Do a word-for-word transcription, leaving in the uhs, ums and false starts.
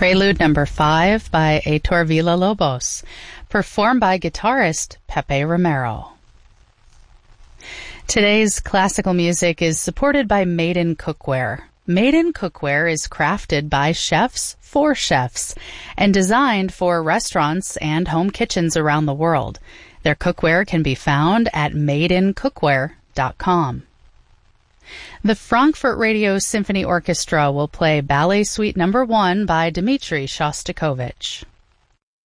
Prelude number five by Heitor Villa-Lobos, performed by guitarist Pepe Romero. Today's classical music is supported by Maiden Cookware. Maiden Cookware is crafted by chefs for chefs and designed for restaurants and home kitchens around the world. Their cookware can be found at maiden cookware dot com. The Frankfurt Radio Symphony Orchestra will play Ballet Suite number one by Dmitri Shostakovich.